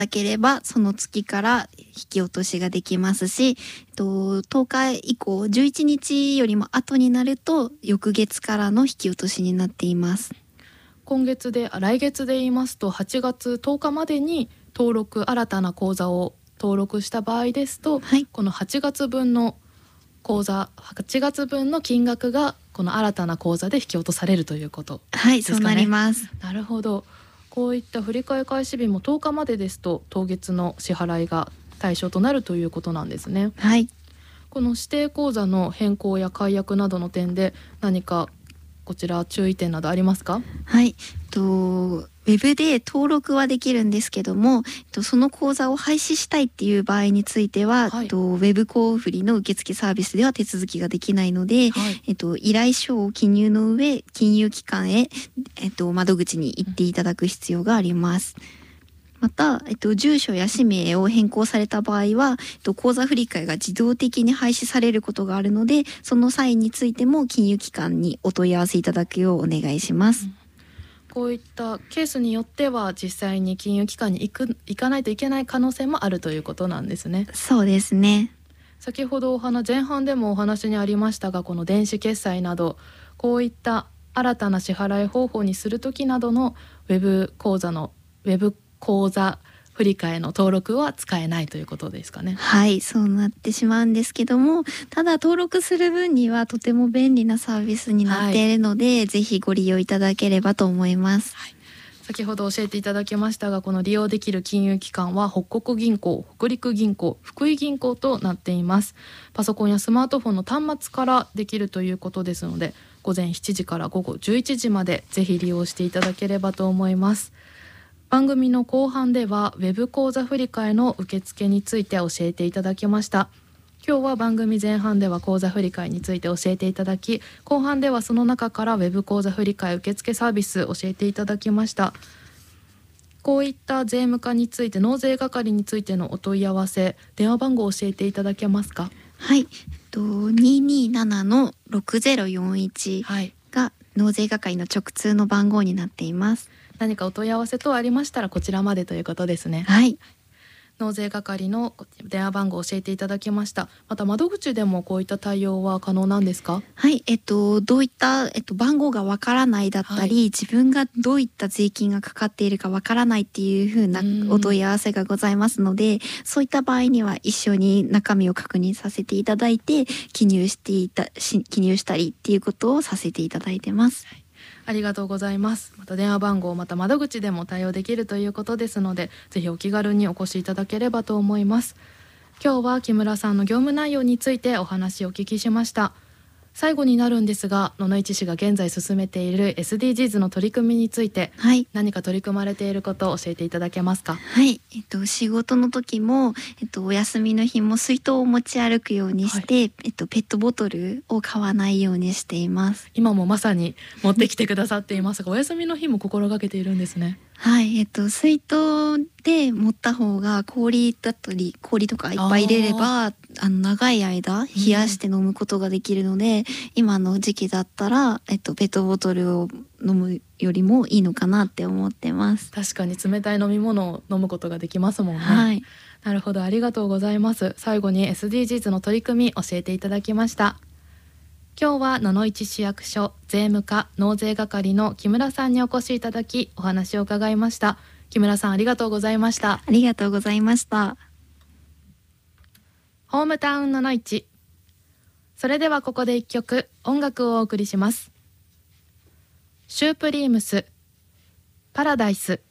だければその月から引き落としができますし、10日以降11日よりも後になると翌月からの引き落としになっています。 来月で言いますと8月10日までに新たな口座を登録した場合ですと、 はい、 この8月分の金額がこの新たな口座で引き落とされるということですかね。 はい、そうなります。 なるほど。こういった振替開始日も10日までですと当月の支払いが対象となるということなんですね。 はい、 この指定口座の変更や解約などの点で何かこちら注意点などありますか？ はい、ウェブで登録はできるんですけども、その口座を廃止したいっていう場合については、 はい、 ウェブ交付の受付サービスでは手続きができないので、 はい、 依頼書を記入の上、金融機関へ、窓口に行っていただく必要があります。また、住所や氏名を変更された場合は、口座振替が自動的に廃止されることがあるので、その際についても金融機関にお問い合わせいただくようお願いします。 こういったケースによっては実際に金融機関に行かないといけない可能性もあるということなんですね。 そうですね。 先ほど前半でもお話にありましたが、この電子決済などこういった新たな支払い方法にするときなどのウェブ口座振替の登録は使えないということですかね。 はい、そうなってしまうんですけども、ただ登録する分にはとても便利なサービスになっているので、ぜひご利用いただければと思います。 先ほど教えていただきましたが、この利用できる金融機関は北国銀行、北陸銀行、福井銀行となっています。パソコンやスマートフォンの端末からできるということですので、午前7時から午後11時までぜひ利用していただければと思います。番組の後半ではウェブ口座振替の受付について教えていただきました。今日は番組前半では口座振替について教えていただき、後半ではその中からウェブ口座振替受付サービス教えていただきました。こういった税務課について、納税係についてのお問い合わせ、電話番号を教えていただけますか？ はい、227-6041が納税係の直通の番号になっています。 何かお問い合わせ等ありましたらこちらまでということですね。 はい、 納税係の電話番号を教えていただきました。また窓口でもこういった対応は可能なんですか？ はい、どういった、番号がわからないだったり、自分がどういった税金がかかっているかわからないっていう風なお問い合わせがございますので、そういった場合には一緒に中身を確認させていただいて、記入したりっていうことをさせていただいてます。 ありがとうございます。また電話番号、また窓口でも対応できるということですので、ぜひお気軽にお越しいただければと思います。今日は木村さんの業務内容についてお話をお聞きしました。最後になるんですが、野々市市が現在進めている SDGs の取り組みについて、 はい、 何か取り組まれていることを教えていただけますか？ はい、仕事の時も、お休みの日も水筒を持ち歩くようにして、ペットボトルを買わないようにしています。 今もまさに持ってきてくださっていますが、お休みの日も心がけているんですね。 はい、水筒で持った方が氷とかいっぱい入れれば長い間冷やして飲むことができるので、今の時期だったら、ペットボトルを飲むよりもいいのかなって思ってます。 確かに冷たい飲み物を飲むことができますもんね。 はい、 なるほど、ありがとうございます。最後に SDGs の取り組み教えていただきました。今日は野々市市役所税務課納税係の木村さんにお越しいただき、お話を伺いました。木村さん、ありがとうございました。 ありがとうございました。 ホームタウン野々市。それではここで一曲音楽をお送りします。シュープリームスパラダイス。